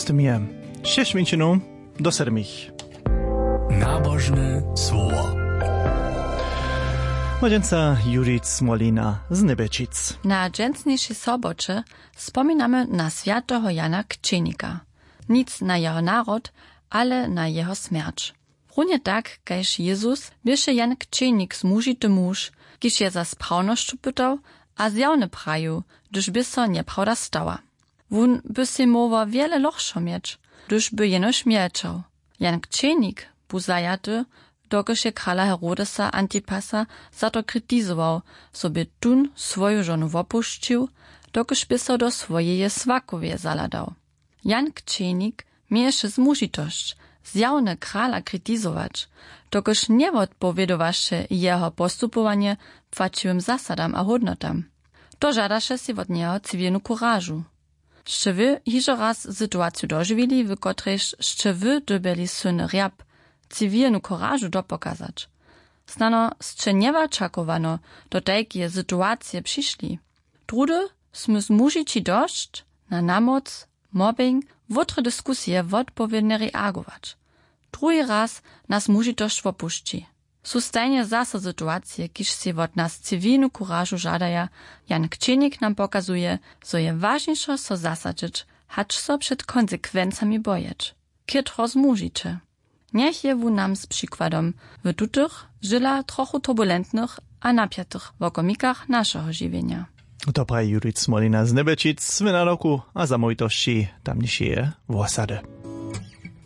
je 6 minut do 7. Nabożne słowo. Młodzieńca Juric Molina z Nebečic. Na dżęsniejszej sobocie wspominamy na świętego Jana Kcienika. Nic na jego naród, ale na jego śmierć. Równie tak, kajż Jezus, bieše Jan Kcienik zmužity muž, kiż je za sprawnością pytał, a zjawne praju, gdyż by so nieprawda stała. Wun by si mowa wiele lochszo mieć, gdyż by jenoż milczał. Jan Kcienik bu zajaty, dokiż je krala Herodesa Antipasa za to krytyzował, sobie tun swoją żonę opuścił, dokiż by so do swojej swakowie zaladał. Jan Kcienik miеше zmužitość, zjawne krala krytyzować, dokiż nie odpowiedowaše jeho postupowanie płaciwym zasadam a hodnotam. To żadaše si od niego cywilnu kurażu. Szcze wy hižo raz sytuaciju dożywili, w kotrež szcze wy dobili syn Riab cywilnu kurażu dopokazać. Znano szcze niewaczakowano do tajkie sytuacje przyszli. Drudy smy zmužići dość na namoc, mobbing, wotre dyskusje odpowiednie reagować. Drugi raz nas mužitość opuści. Su stajnie zase sytuacje, kiż si od nas cywilnu kurażu żadaja, Jan Kcienik nam pokazuje, so je ważniejsze so zasadzić, hacz so przed konsekwencjami bojeć. Kietro zmužicie. Niech je wu nam z przykładom w tutych, żyla trochu turbulentnych a napiętych wokomikach naszego żywienia. To praje Juric Molina z Nebečic, w naroku a zamojitości tamniejsze włosady.